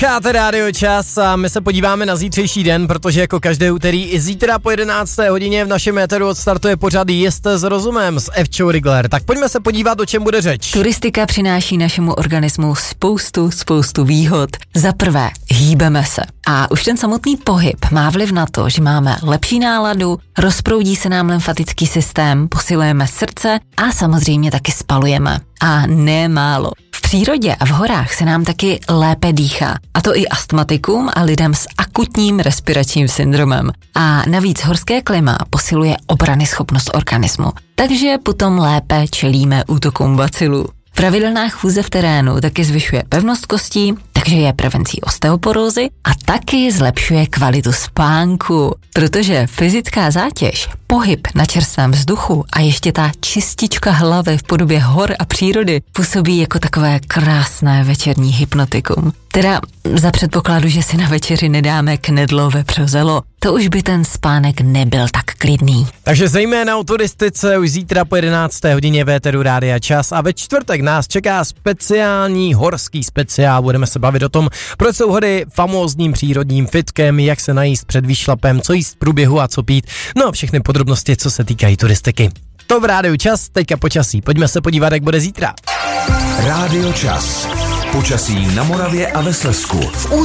Posloucháte Rádio Čas a my se podíváme na zítřejší den, protože jako každé úterý i zítra po 11. hodině v našem éteru odstartuje pořad Jeste s rozumem s Evčou Rigler. Tak pojďme se podívat, o čem bude řeč. Turistika přináší našemu organismu spoustu výhod. Za prvé, hýbeme se. A už ten samotný pohyb má vliv na to, že máme lepší náladu, rozproudí se nám lymfatický systém, posilujeme srdce a samozřejmě taky spalujeme. A ne málo. V přírodě a v horách se nám taky lépe dýchá. A to i astmatikům a lidem s akutním respiračním syndromem. A navíc horské klima posiluje obranyschopnost organismu. Takže potom lépe čelíme útokům bacilů. Pravidelná chůze v terénu taky zvyšuje pevnost kostí, takže je prevencí osteoporózy a taky zlepšuje kvalitu spánku, protože fyzická zátěž, pohyb na čerstvém vzduchu a ještě ta čistička hlavy v podobě hor a přírody působí jako takové krásné večerní hypnotikum. Teda za předpokladu, že si na večeři nedáme knedlo vepřozelo, to už by ten spánek nebyl tak klidný. Takže zejména o turistice už zítra po 11. hodině v éteru Rádia Čas a ve čtvrtek nás čeká speciální horský speciál. Budeme se bavit o tom, proč jsou hory famózním přírodním fitkem, jak se najíst před výšlapem, co jíst v průběhu a co pít. No a všechny podrobnosti, co se týkají turistiky. To v Rádiu Čas, teďka počasí. Pojďme se podívat, jak bude zítra. Rádio Čas. Počasí na Moravě a ve Slezsku.